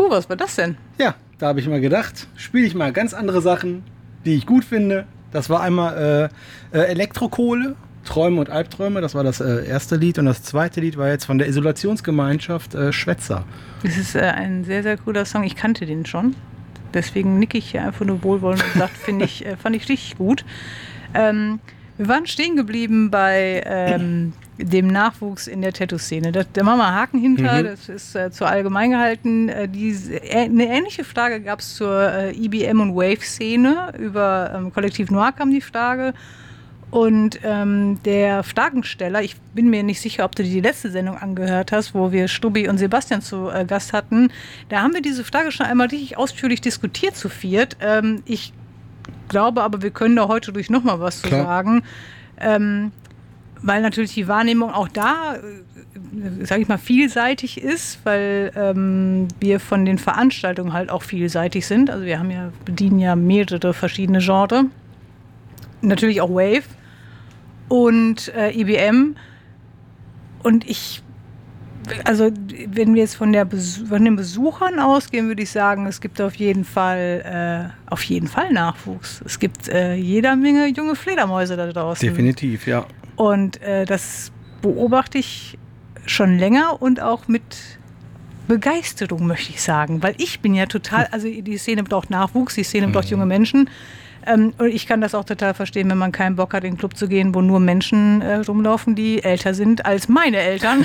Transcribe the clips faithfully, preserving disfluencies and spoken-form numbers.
Oh, was war das denn? Ja, da habe ich mal gedacht, spiele ich mal ganz andere Sachen, die ich gut finde. Das war einmal äh, äh, Elektrokohle, Träume und Albträume. Das war das äh, erste Lied. Und das zweite Lied war jetzt von der Isolationsgemeinschaft äh, Schwätzer. Das ist äh, ein sehr, sehr cooler Song. Ich kannte den schon. Deswegen nicke ich hier einfach nur wohlwollend und sage, finde ich, äh, fand ich richtig gut. Ähm, wir waren stehen geblieben bei ähm, dem Nachwuchs in der Tattoo-Szene. Da, da machen wir Haken hinter, mhm. das ist äh, zu allgemein gehalten. Äh, die, äh, eine ähnliche Frage gab es zur äh, E B M- und Wave-Szene. Über ähm, Kollektiv Noir kam die Frage. Und ähm, der Fragensteller, ich bin mir nicht sicher, ob du die letzte Sendung angehört hast, wo wir Stubbi und Sebastian zu äh, Gast hatten, da haben wir diese Frage schon einmal richtig ausführlich diskutiert zu viert. Ähm, ich glaube aber, wir können da heute durch nochmal was zu sagen, ähm, weil natürlich die Wahrnehmung auch da, äh, sage ich mal, vielseitig ist, weil ähm, wir von den Veranstaltungen halt auch vielseitig sind. Also wir haben ja, bedienen ja mehrere verschiedene Genres. Natürlich auch Wave und äh, E B M. Und ich, also wenn wir jetzt von, der Besu- von den Besuchern ausgehen, würde ich sagen, es gibt auf jeden Fall, äh, auf jeden Fall Nachwuchs. Es gibt äh, jeder Menge junge Fledermäuse da draußen. Definitiv, ja. Und äh, das beobachte ich schon länger und auch mit Begeisterung, möchte ich sagen. Weil ich bin ja total, also die Szene braucht Nachwuchs, die Szene braucht junge Menschen. Ähm, und ich kann das auch total verstehen, wenn man keinen Bock hat, in den Club zu gehen, wo nur Menschen äh, rumlaufen, die älter sind als meine Eltern.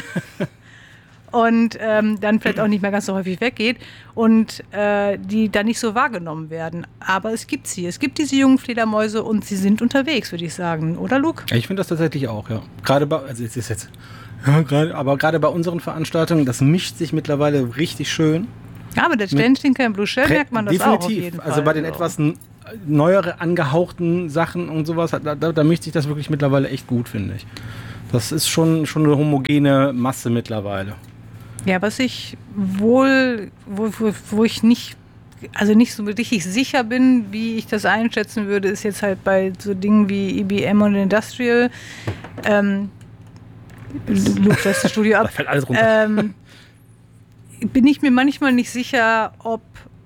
Und ähm, dann vielleicht auch nicht mehr ganz so häufig weggeht und äh, die dann nicht so wahrgenommen werden. Aber es gibt sie. Es gibt diese jungen Fledermäuse und sie sind unterwegs, würde ich sagen. Oder, Luke? Ich finde das tatsächlich auch, ja. Gerade bei, also es ist jetzt, ja, gerade, aber gerade bei unseren Veranstaltungen, das mischt sich mittlerweile richtig schön. Ja, aber der Sternschinker im Blue Shell merkt man das definitiv. auch auf jeden Fall. Also bei den etwas neuere, angehauchten Sachen und sowas, da, da, da mischt sich das wirklich mittlerweile echt gut, finde ich. Das ist schon, schon eine homogene Masse mittlerweile. Ja, was ich wohl, wo, wo, wo ich nicht, also nicht so richtig sicher bin, wie ich das einschätzen würde, ist jetzt halt bei so Dingen wie E B M und Industrial. Ähm, Luke, das Studio ab. Da fällt alles runter. Ähm, bin ich mir manchmal nicht sicher, ob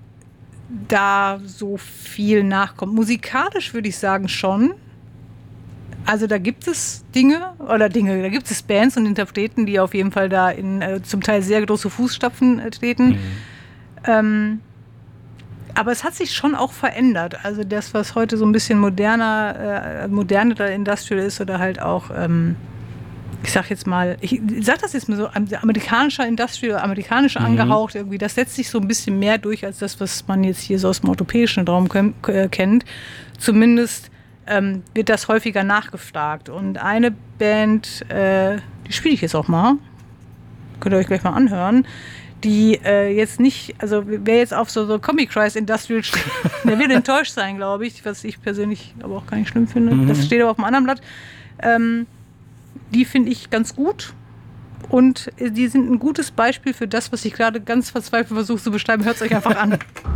da so viel nachkommt. Musikalisch würde ich sagen schon. Also da gibt es Dinge, oder Dinge, da gibt es Bands und Interpreten, die auf jeden Fall da in äh, zum Teil sehr große Fußstapfen äh, treten. Mhm. Ähm, aber es hat sich schon auch verändert. Also das, was heute so ein bisschen moderner, äh, moderner Industrial ist oder halt auch, ähm, ich sag jetzt mal, ich sag das jetzt mal so, amerikanischer Industrial, amerikanischer mhm. angehaucht irgendwie, das setzt sich so ein bisschen mehr durch als das, was man jetzt hier so aus dem europäischen Raum äh, kennt. Zumindest Ähm, wird das häufiger nachgefragt. Und eine Band, äh, die spiele ich jetzt auch mal, könnt ihr euch gleich mal anhören, die äh, jetzt nicht, also wer jetzt auf so, so Comic Christ Industrial steht, der wird enttäuscht sein, glaube ich, was ich persönlich aber auch gar nicht schlimm finde. Mhm. Das steht aber auf dem anderen Blatt. Ähm, die finde ich ganz gut. Und die sind ein gutes Beispiel für das, was ich gerade ganz verzweifelt versuche zu beschreiben. Hört es euch einfach an.